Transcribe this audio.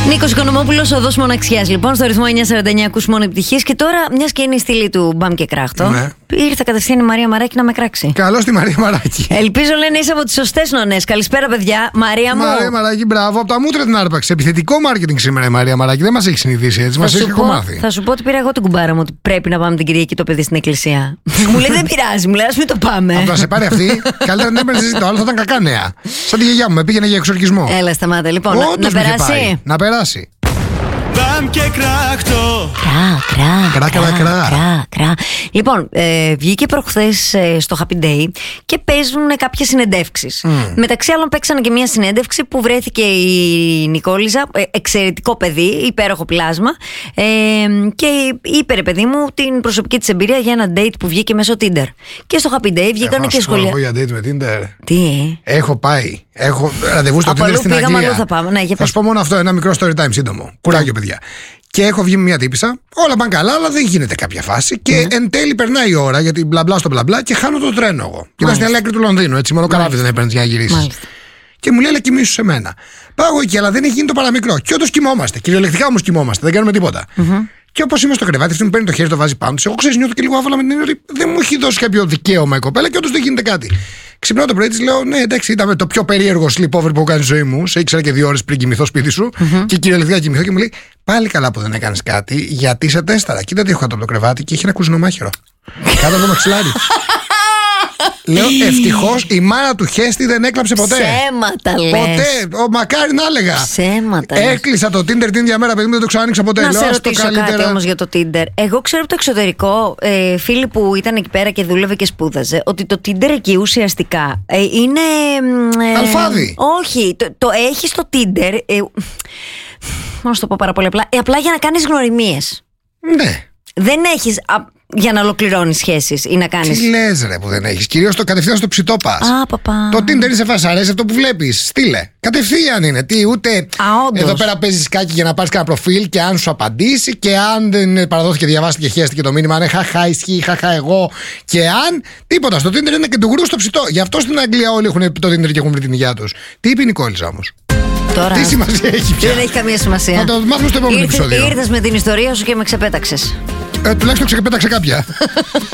Νίκος Οικονομόπουλος, οδός μοναξιάς. Λοιπόν, στο ρυθμό 949 ακούς μόνο επιτυχίες. Και τώρα, μιας και είναι η στήλη του Μπαμ και Κράχτο, ναι, ήρθε κατευθείαν η Μαρία Μαράκη να με κράξει. Καλώς τη Μαρία Μαράκη. Ελπίζω, λένε, είσαι από τις σωστές νονές. Καλησπέρα, παιδιά. Μαρία μου. Μαρία Μαράκη, μπράβο. Από τα μούτρα την άρπαξε. Επιθετικό μάρκετινγκ σήμερα η Μαρία Μαράκη. Δεν μας έχει συνηθίσει έτσι. Μας έχει κομμάτι. Θα σου πω ότι πήρα εγώ την κουμπάρα μου ότι πρέπει να πάμε την Κυριακή το παιδί στην εκκλησία. Μου λέει δεν πειράζει, μου λέει ας μην το πάμε. Από να σε πάρει αυτή, καλύτερα να έπαιρνε το άλλο θα ήταν κακά νέα. Σαν τη γιαγιά μου, με πήγαινε για εξορκισμό. Έλα, σταμάτα λοιπόν. Όντως Να περάσει. Να περάσει. Μπαμ και Κράχτο. Κρά. Λοιπόν, βγήκε προχθές στο Happy Day και παίζουν κάποιες συνεντεύξεις. Μεταξύ άλλων παίξανε και μια συνέντευξη που βρέθηκε η Νικόλιζα, εξαιρετικό παιδί, υπέροχο πλάσμα, και είπε, ρε παιδί μου, την προσωπική της εμπειρία για ένα date που βγήκε μέσω Tinder. Και στο Happy Day βγήκανε και σχολεία. Εγώ για date με Tinder. Τι? Έχω πάει. Έχω ραντεβού στο Tinder στην Αγγλία. Θα πάμε. Ναι, θα σου πω μόνο αυτό, ένα μικρό story time σύντομο. Κουράγιο, παιδιά. Και έχω βγει με μια τύπισσα, όλα πάνε καλά, αλλά δεν γίνεται κάποια φάση. Και εν τέλει περνάει η ώρα, γιατί μπλα μπλα στο μπλα μπλα, και χάνω το τρένο εγώ. Και ήταν στην άλλη άκρη του Λονδίνου, έτσι, μόνο καράβι δεν έπαιρνε για να γυρίσει. Και μου λέει, αλλά κοιμήσου σε μένα. Πάω εγώ εκεί, αλλά δεν έχει γίνει το παραμικρό. Και όντως κοιμόμαστε. Κυριολεκτικά όμως κοιμόμαστε, δεν κάνουμε τίποτα. Και όπως είμαι στο κρεβάτι, αυτή μου παίρνει το χέρι, το βάζει πάνω της. Εγώ ξέρεις, νιώθω και λίγο άβολα με την έννοια ότι δεν μου έχει δώσει κάποιο δικαίωμα η κοπέλα και όντως δεν γίνεται κάτι. Ξυπνάω το πρωί, της λέω: ναι, εντάξει, ήταν το πιο περίεργο sleepover που έχω κάνει στη ζωή μου. Σε ήξερα και 2 ώρες πριν κοιμηθώ σπίτι σου. Και κυριολεκτικά κοιμηθώ και μου λέει: πάλι καλά που δεν έκανες κάτι, γιατί είσαι 4. Κοίτα τι έχω κάτω από το κρεβάτι και έχει ένα κουζινομάχαιρο. Κάτω από το μαξιλάρι. Λέω, ευτυχώς η μάνα του Χέστη δεν έκλαψε ποτέ. Ψέματα λες. Ποτέ. Μακάρι να έλεγα. Ψέματα. Έκλεισα το Tinder την ίδια μέρα, παιδί μου, δεν το ξανάνοιξα ποτέ. Να λέω, σε ρωτήσω κάτι όμως για το Tinder. Εγώ ξέρω από το εξωτερικό, φίλοι που ήταν εκεί πέρα και δούλευε και σπούδαζε, ότι το Tinder εκεί ουσιαστικά είναι. Αλφάδι. Όχι, το έχει στο Tinder. Να σου το πω πάρα πολύ απλά. Απλά για να κάνεις γνωριμίες. Ναι. Δεν έχεις για να ολοκληρώνεις σχέσεις ή να κάνεις. Τι λες ρε που δεν έχεις? Κυρίως το κατευθείαν στο ψητό πας. Το Tinder είσαι φασαρές, αυτό που βλέπεις. Στείλε. Κατευθείαν είναι. Τι, ούτε εδώ πέρα παίζεις κάκι για να πάρεις κανένα προφίλ και αν σου απαντήσει και αν δεν παραδόθηκε, διαβάστηκε, χέστηκε το μήνυμα. Ναι, χαχά, ισχύει, χαχά, εγώ. Και αν. Τίποτα. Στο Tinder είναι και του γρου στο ψητό. Γι' αυτό στην Αγγλία όλοι έχουν το Tinder και έχουν βρει την υγεία τους. Τι είπε η Νικόλιζα όμως? Τώρα, τι σημασία έχει πια? Δεν έχει καμία σημασία. Θα το μάθουμε στο επόμενο επεισόδιο. Ήρθες με την ιστορία σου και με ξεπέταξες. Τουλάχιστον ξεπέταξε κάποια.